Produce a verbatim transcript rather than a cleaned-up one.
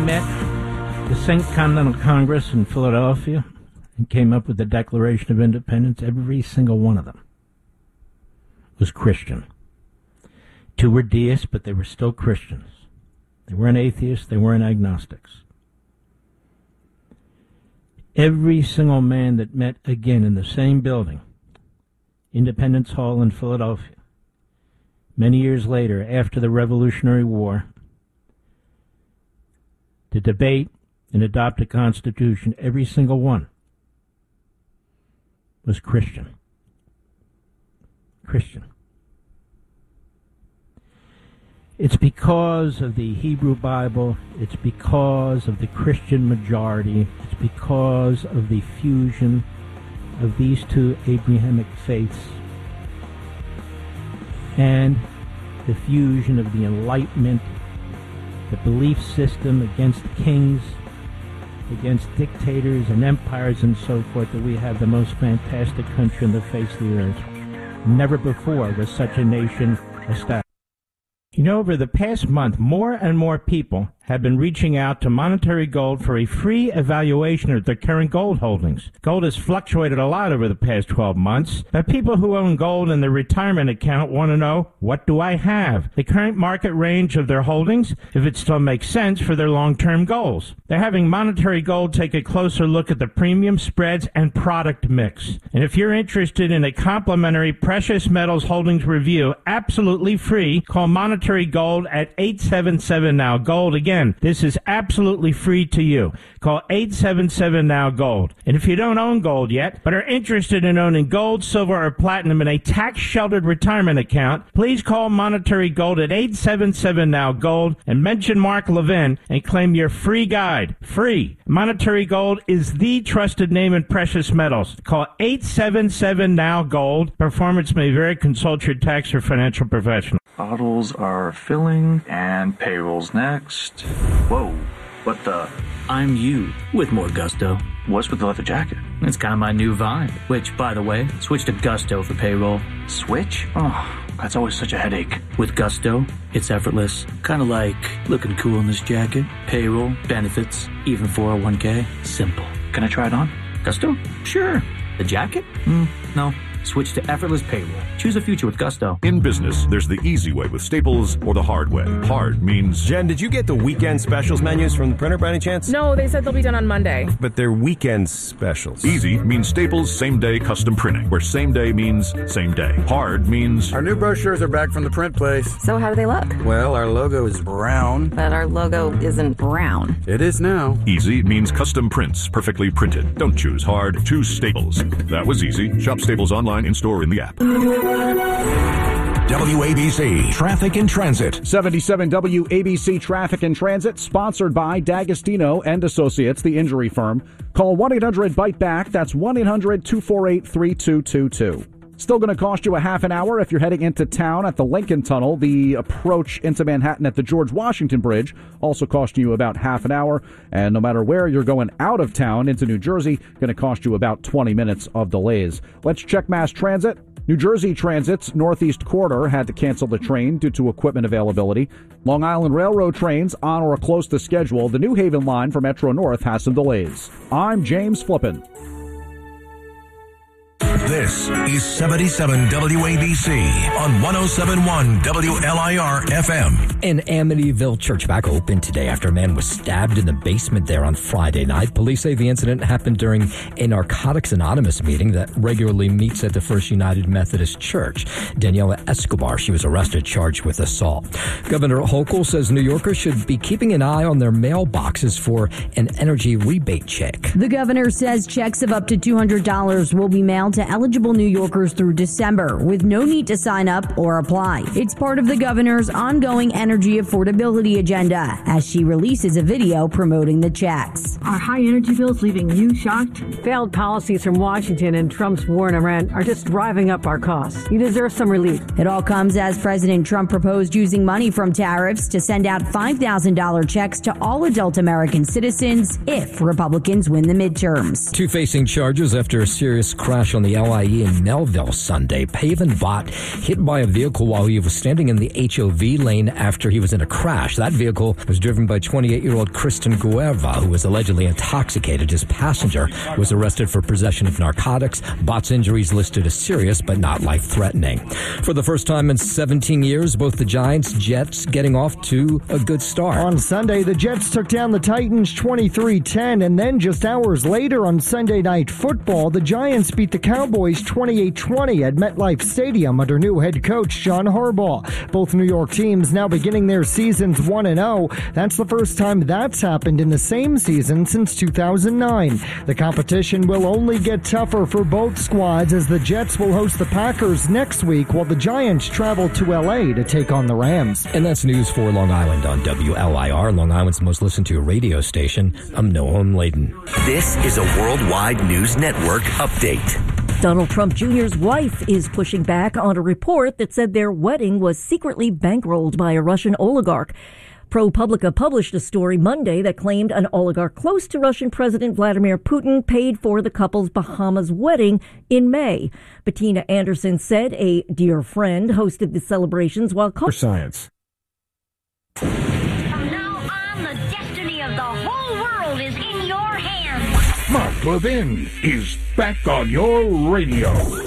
met the Second Continental Congress in Philadelphia and came up with the Declaration of Independence, every single one of them was Christian. Two were deists, but they were still Christians. They weren't atheists, they weren't agnostics. Every single man that met again in the same building, Independence Hall in Philadelphia, many years later, after the Revolutionary War, to debate and adopt a constitution, every single one was Christian. Christian. It's because of the Hebrew Bible, it's because of the Christian majority, it's because of the fusion of these two Abrahamic faiths and the fusion of the Enlightenment, the belief system against kings, against dictators and empires and so forth, that we have the most fantastic country on the face of the earth. Never before was such a nation established. You know, over the past month, more and more people have been reaching out to Monetary Gold for a free evaluation of their current gold holdings. Gold has fluctuated a lot over the past twelve months, but people who own gold in their retirement account want to know, what do I have? The current market range of their holdings, if it still makes sense for their long-term goals. They're having Monetary Gold take a closer look at the premium spreads and product mix. And if you're interested in a complimentary precious metals holdings review, absolutely free, call Monetary Gold at eight seven seven now gold. Again, this is absolutely free to you. Call eight seven seven now gold. And if you don't own gold yet, but are interested in owning gold, silver, or platinum in a tax-sheltered retirement account, please call Monetary Gold at eight seven seven now gold and mention Mark Levin and claim your free guide. Free. Monetary Gold is the trusted name in precious metals. Call eight seven seven now gold. Performance may vary. Consult your tax or financial professional. Bottles are filling, and payroll's next. Whoa, what the? I'm you, with more gusto. What's with the leather jacket? It's kind of my new vibe. Which, by the way, switch to Gusto for payroll. Switch? Oh, that's always such a headache. With Gusto, it's effortless. Kind of like looking cool in this jacket. Payroll, benefits, even four oh one k. Simple. Can I try it on? Gusto? Sure. The jacket? Mm, no. Switch to effortless payroll. Choose a future with Gusto. In business, there's the easy way with Staples or the hard way. Hard means... Jen, did you get the weekend specials menus from the printer by any chance? No, they said they'll be done on Monday. But they're weekend specials. Easy means Staples same-day custom printing, where same day means same day. Hard means... Our new brochures are back from the print place. So how do they look? Well, our logo is brown. But our logo isn't brown. It is now. Easy means custom prints, perfectly printed. Don't choose hard, choose Staples. That was easy. Shop Staples online, in-store, in the app. W A B C Traffic and Transit. seventy-seven W A B C Traffic and Transit, sponsored by D'Agostino and Associates, the injury firm. Call one eight hundred bite back. That's one eight hundred two four eight three two two two. Still going to cost you a half an hour if you're heading into town at the Lincoln Tunnel. The approach into Manhattan at the George Washington Bridge also costing you about half an hour. And no matter where you're going out of town into New Jersey, going to cost you about twenty minutes of delays. Let's check Mass Transit. New Jersey Transit's Northeast Corridor had to cancel the train due to equipment availability. Long Island Railroad trains on or close to schedule. The New Haven line for Metro North has some delays. I'm James Flippin. This is seventy-seven W A B C on one oh seven point one W L I R F M. An Amityville church back open today after a man was stabbed in the basement there on Friday night. Police say the incident happened during a Narcotics Anonymous meeting that regularly meets at the First United Methodist Church. Daniela Escobar, she was arrested, charged with assault. Governor Hochul says New Yorkers should be keeping an eye on their mailboxes for an energy rebate check. The governor says checks of up to two hundred dollars will be mailed to eligible New Yorkers through December, with no need to sign up or apply. It's part of the governor's ongoing energy affordability agenda, as she releases a video promoting the checks. Are high energy bills leaving you shocked? Failed policies from Washington and Trump's war in Iran are just driving up our costs. You deserve some relief. It all comes as President Trump proposed using money from tariffs to send out five thousand dollars checks to all adult American citizens if Republicans win the midterms. Two facing charges after a serious crash on the L I E in Melville Sunday. Pavan Bhatt hit by a vehicle while he was standing in the H O V lane after he was in a crash. That vehicle was driven by twenty-eight-year-old Kristen Guerva, who was allegedly intoxicated. His passenger was arrested for possession of narcotics. Bhatt's injuries listed as serious but not life-threatening. For the first time in seventeen years, both the Giants, Jets getting off to a good start. On Sunday, the Jets took down the Titans twenty-three ten, and then just hours later on Sunday Night Football, the Giants beat the Cowboys twenty-eight twenty at MetLife Stadium under new head coach John Harbaugh. Both New York teams now beginning their seasons one and oh. That's the first time that's happened in the same season since two thousand nine. The competition will only get tougher for both squads as the Jets will host the Packers next week while the Giants travel to L A to take on the Rams. And that's news for Long Island on W L I R, Long Island's most listened to radio station. I'm Noam Layden. This is a Worldwide News Network update. Donald Trump Junior's wife is pushing back on a report that said their wedding was secretly bankrolled by a Russian oligarch. ProPublica published a story Monday that claimed an oligarch close to Russian President Vladimir Putin paid for the couple's Bahamas wedding in May. Bettina Anderson said a dear friend hosted the celebrations while... Co- Science. From now on, the destiny of the whole world is in your hands. Mark Levin is back on your radio.